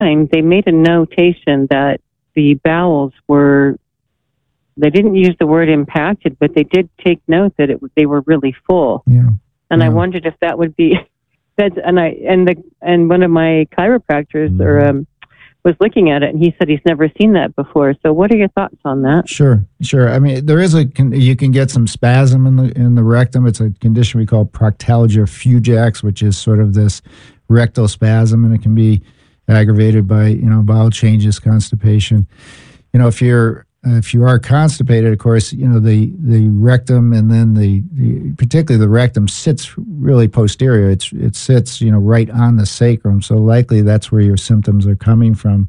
time, they made a notation that the bowels were, they didn't use the word impacted, but they did take note that they were really full. Yeah. And I wondered if that would be, and one of my chiropractors was looking at it, and he said he's never seen that before. So what are your thoughts on that? Sure. I mean, there is you can get some spasm in the rectum. It's a condition we call proctalgia fugax, which is sort of this rectal spasm, and it can be aggravated by, bowel changes, constipation. If you are constipated, of course, the rectum, and then particularly the rectum sits really posterior. It sits, right on the sacrum. So likely that's where your symptoms are coming from.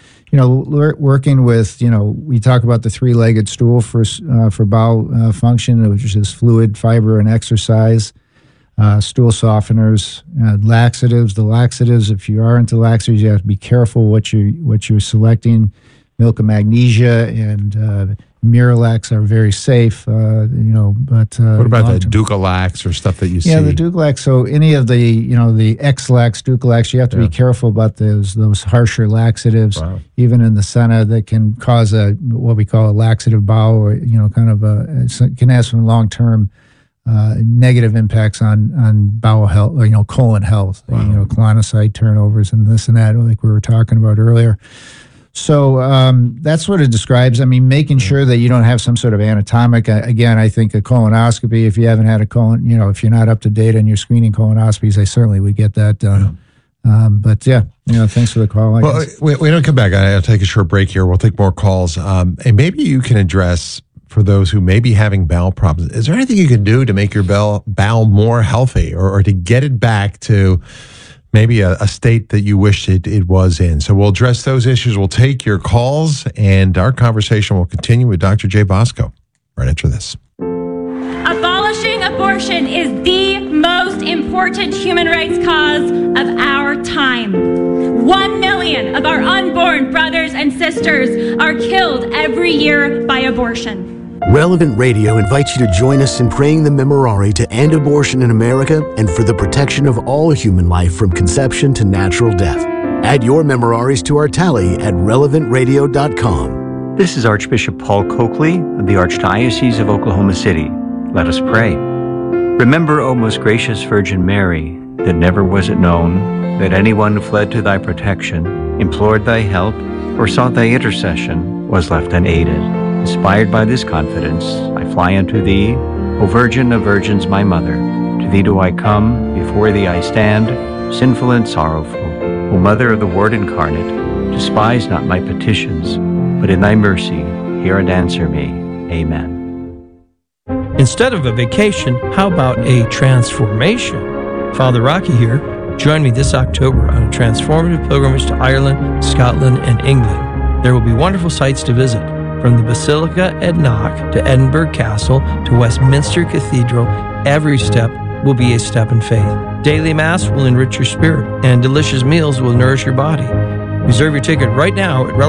Working with, we talk about the three-legged stool for bowel function, which is fluid, fiber, and exercise. Stool softeners, laxatives. The laxatives, if you are into laxatives, you have to be careful what you're selecting. Milk of magnesia and Miralax are very safe, but what about the Dulcolax or stuff that you see? Yeah, the Dulcolax. So any of the X-Lax, Dulcolax, you have to be careful about those harsher laxatives, even in the senna, that can cause what we call a laxative bowel, or can have some long-term negative impacts on bowel health, or colon health, colonocyte turnovers and this and that, like we were talking about earlier. So that's what it describes. I mean, making sure that you don't have some sort of anatomic, again, I think a colonoscopy, if you haven't had a colon, if you're not up to date on your screening colonoscopies, I certainly would get that done. But thanks for the call. We don't come back. I'll take a short break here. We'll take more calls. And maybe you can address, for those who may be having bowel problems, is there anything you can do to make your bowel more healthy, or to get it back to maybe a state that you wished it was in? So we'll address those issues. We'll take your calls, and our conversation will continue with Dr. Jay Bosco right after this. Abolishing abortion is the most important human rights cause of our time. 1 million of our unborn brothers and sisters are killed every year by abortion. Relevant Radio invites you to join us in praying the Memorare to end abortion in America and for the protection of all human life from conception to natural death. Add your Memoraries to our tally at relevantradio.com. This is Archbishop Paul Coakley of the Archdiocese of Oklahoma City. Let us pray. Remember, O most gracious Virgin Mary, that never was it known that anyone who fled to thy protection, implored thy help, or sought thy intercession was left unaided. Inspired by this confidence, I fly unto thee, O Virgin of Virgins, my Mother. To thee do I come, before thee I stand, sinful and sorrowful. O Mother of the Word incarnate, despise not my petitions, but in thy mercy hear and answer me. Amen. Instead of a vacation, how about a transformation? Father Rocky here. Join me this October on a transformative pilgrimage to Ireland, Scotland, and England. There will be wonderful sights to visit. From the Basilica at Knock to Edinburgh Castle to Westminster Cathedral, every step will be a step in faith. Daily Mass will enrich your spirit, and delicious meals will nourish your body. Reserve your ticket right now at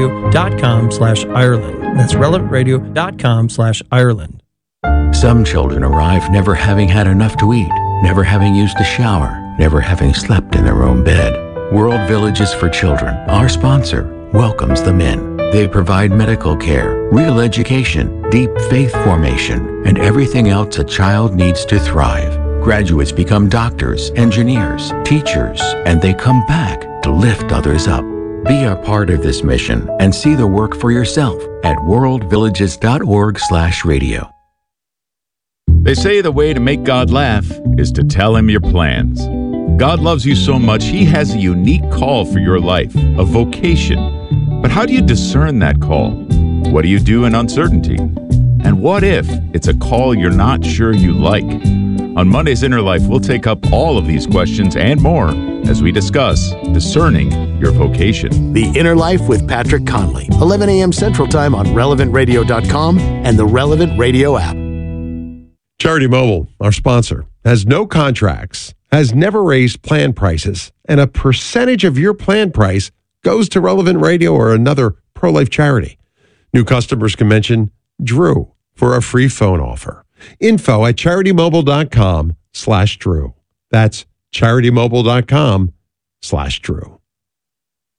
relevantradio.com/Ireland. That's relevantradio.com/Ireland. Some children arrive never having had enough to eat, never having used a shower, never having slept in their own bed. World Villages for Children, our sponsor, welcomes them in. They provide medical care, real education, deep faith formation, and everything else a child needs to thrive. Graduates become doctors, engineers, teachers, and they come back to lift others up. Be a part of this mission and see the work for yourself at worldvillages.org/radio. They say the way to make God laugh is to tell him your plans. God loves you so much, he has a unique call for your life, a vocation. But how do you discern that call? What do you do in uncertainty? And what if it's a call you're not sure you like? On Monday's Inner Life, we'll take up all of these questions and more as we discuss discerning your vocation. The Inner Life with Patrick Conley, 11 a.m. Central Time on relevantradio.com and the Relevant Radio app. Charity Mobile, our sponsor, has no contracts, has never raised plan prices, and a percentage of your plan price goes to Relevant Radio or another pro-life charity. New customers can mention Drew for a free phone offer. Info at CharityMobile.com/Drew. That's CharityMobile.com/Drew.